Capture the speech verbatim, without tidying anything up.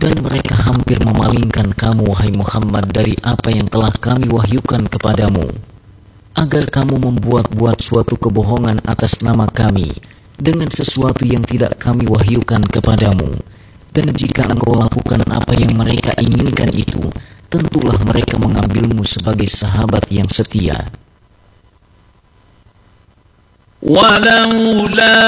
Dan mereka hampir memalingkan kamu, wahai Muhammad, dari apa yang telah kami wahyukan kepadamu, agar kamu membuat-buat suatu kebohongan atas nama kami dengan sesuatu yang tidak kami wahyukan kepadamu. Dan jika engkau lakukan apa yang mereka inginkan itu, tentulah mereka mengambilmu sebagai sahabat yang setia. Walaula